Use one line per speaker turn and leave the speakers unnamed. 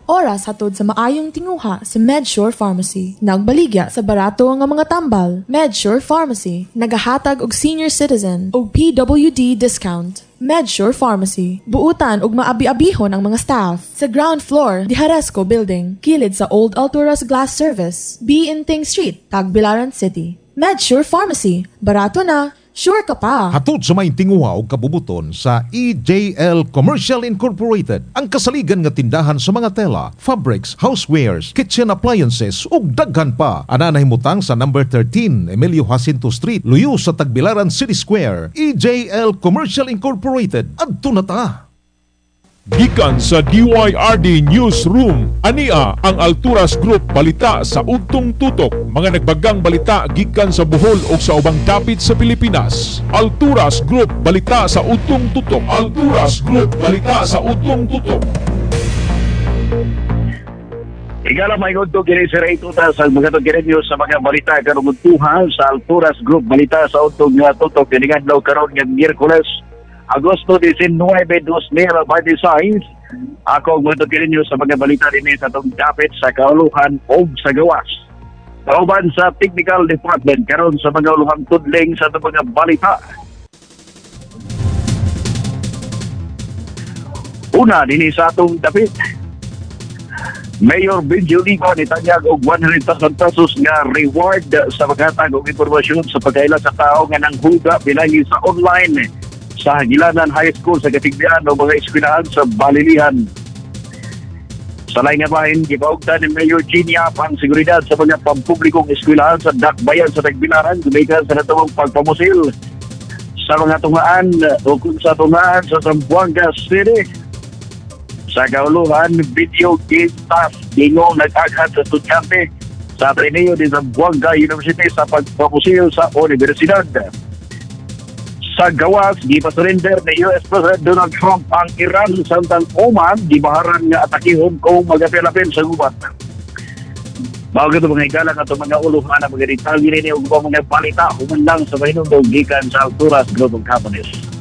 Oras hatod sa maayong tinguha sa MedSure Pharmacy. Nagbaligya sa barato nga mga tambal. MedSure Pharmacy, nagahatag og senior citizen og PWD discount. MedSure Pharmacy, buutan ug maabi-abihon ang mga staff. Sa ground floor, Dijaresco Building, kilid sa Old Alturas Glass Service, B. Inting Street, Tagbilaran City. MedSure Pharmacy, barato na, sure ka pa.
Hatod sa may tinguha o kabubuton sa EJL Commercial Incorporated, ang kasaligan nga tindahan sa mga tela, fabrics, housewares, kitchen appliances ug daghan pa. Ana nahimutang sa number 13 Emilio Jacinto Street, luyo sa Tagbilaran City Square. EJL Commercial Incorporated. Adto na ta.
Gikan sa DYRD Newsroom, ania ang Alturas Group balita sa Ugtong Tutok. Mga nagbagang balita gikan sa Bohol o sa ubang dapit sa Pilipinas. Alturas Group balita sa Ugtong Tutok. Alturas Group balita sa Ugtong Tutok.
Igala may gusto kini sa rito sa mga tugiryo sa mga balita karong tuha sa Alturas Group balita sa Ugtong Tutok kiningan daw karon nga Miyerkules Agosto 19, 2026. Ako ang mga ninyo sa mga balita rin sa itong dapit sa kauluhan o sa gawas. Kauban sa Technical Department karon sa mga uluhang tudling sa itong mga balita. Una, din sa itong dapit. Mayor Benjo Lico nitanyag og 100,000 pesos nga reward sa paghatag og impormasyon sa pagkaila sa tao nga nanghuga pinaagi sa online sa Hagilanan High School sa Katigbian o mga eskwelahan sa Balilihan. Sa lain nga bahin, gipaugtan ni Mayor Ginia ang seguridad sa mga pampublikong eskwelahan sa Dakbayan sa Tagbilaran, gumikan sa natawang pagpamusil sa mga tungaan o kung sa tungaan sa Zamboanga City. Sa kauluhan, video game staff dingong nag-aghat sa estudyante sa Ateneo de Zamboanga University sa pagpamusil sa universidad. Sa gawas, gipasurrender ni US President Donald Trump ang Iran samtang Oman gibaharan nga atakihon kung magapilapin sa gubat. Bago ito mga higala nga ito mga uluhan na mga detalye rin yung mga balita humandang sa mahinundong gikan sa Alturas Group of Companies.